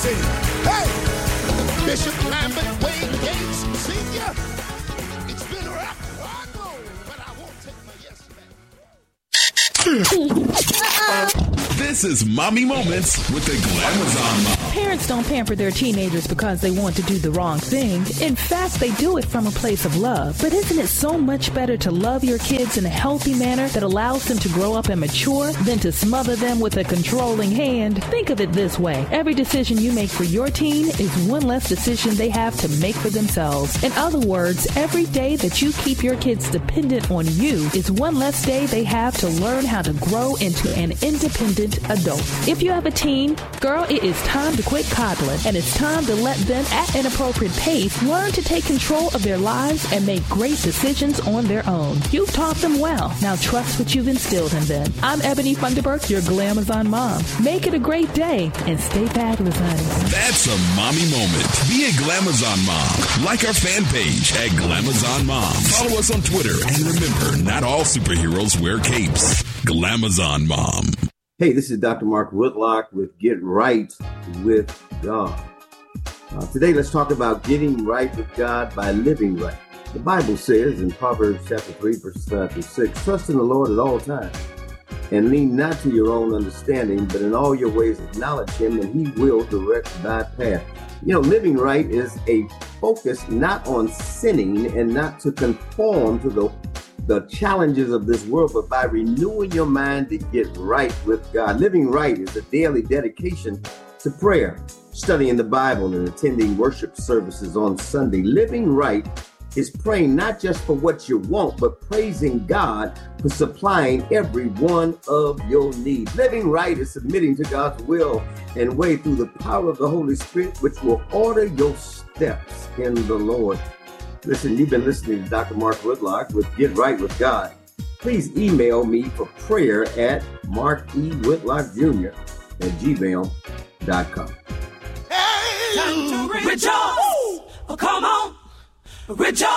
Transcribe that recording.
sing. Hey, Bishop Lambert Wayne Gates Sr. It's been a rock, I know, but I won't take my yes back. This is Mommy Moments with the Glamazon Mom. Parents don't pamper their teenagers because they want to do the wrong thing. In fact, they do it from a place of love. But isn't it so much better to love your kids in a healthy manner that allows them to grow up and mature than to smother them with a controlling hand? Think of it this way. Every decision you make for your teen is one less decision they have to make for themselves. In other words, every day that you keep your kids dependent on you is one less day they have to learn how to grow into an independent adult. If you have a teen, girl, it is time to quit coddling, and it's time to let them, at an appropriate pace, learn to take control of their lives and make great decisions on their own. You've taught them well. Now trust what you've instilled in them. I'm Ebony Funderburk, your Glamazon mom. Make it a great day and stay fabulous, honey. That's a mommy moment. Be a Glamazon mom. Like our fan page at Glamazon Mom. Follow us on Twitter, and remember, not all superheroes wear capes. Glamazon Mom. Hey, this is Dr. Mark Whitlock with Get Right with God. Today, let's talk about getting right with God by living right. The Bible says in Proverbs chapter 3, verses 5 through 6, trust in the Lord at all times and lean not to your own understanding, but in all your ways acknowledge him and he will direct thy path. You know, living right is a focus not on sinning and not to conform to the challenges of this world, but by renewing your mind to get right with God. Living right is a daily dedication to prayer, studying the Bible, and attending worship services on Sunday. Living right is praying not just for what you want, but praising God for supplying every one of your needs. Living right is submitting to God's will and way through the power of the Holy Spirit, which will order your steps in the Lord. Listen, you've been listening to Dr. Mark Whitlock with Get Right with God. Please email me for prayer at markwhitlockjr@gmail.com. Hey! Time to rejoice! Oh, come on! Rejoice!